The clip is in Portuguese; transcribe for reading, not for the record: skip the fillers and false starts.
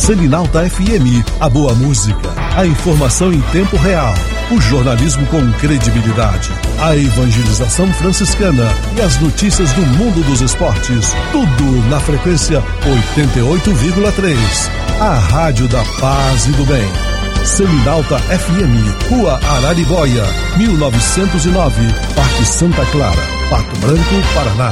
Seminalta FM, a boa música, a informação em tempo real, o jornalismo com credibilidade, a evangelização franciscana e as notícias do mundo dos esportes. Tudo na frequência 88,3. A Rádio da Paz e do Bem. Seminalta FM, Rua Araribóia, 1909, Parque Santa Clara, Pato Branco, Paraná.